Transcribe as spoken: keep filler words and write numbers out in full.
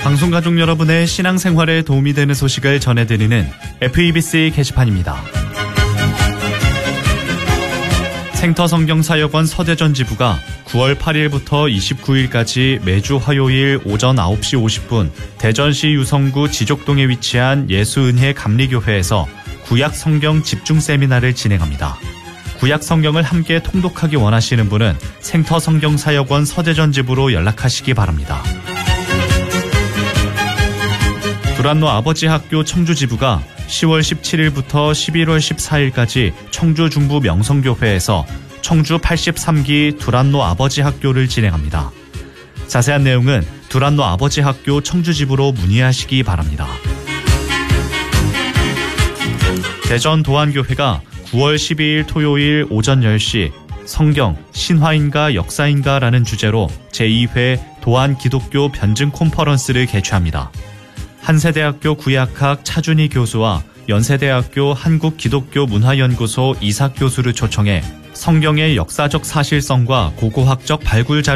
방송가족 여러분의 신앙생활에 도움이 되는 소식을 전해드리는 에프이비씨 게시판입니다. 생터성경사역원 서대전 지부가 구월 팔일부터 이십구일까지 매주 화요일 오전 아홉 시 오십 분 대전시 유성구 지족동에 위치한 예수은혜 감리교회에서 구약성경 집중 세미나를 진행합니다. 구약성경을 함께 통독하기 원하시는 분은 생터성경사역원 서대전 지부로 연락하시기 바랍니다. 두란노 아버지학교 청주지부가 시월 십칠일부터 십일월 십사일까지 청주 중부 명성교회에서 청주 팔십삼 기 두란노 아버지학교를 진행합니다. 자세한 내용은 두란노 아버지학교 청주지부로 문의하시기 바랍니다. 대전 도안교회가 구월 십이일 토요일 오전 열 시 성경, 신화인가 역사인가 라는 주제로 제이 회 도안 기독교 변증 콘퍼런스를 개최합니다. 한세대학교 구약학 차준희 교수와 연세대학교 한국기독교문화연구소 이삭 교수를 초청해 성경의 역사적 사실성과 고고학적 발굴 자료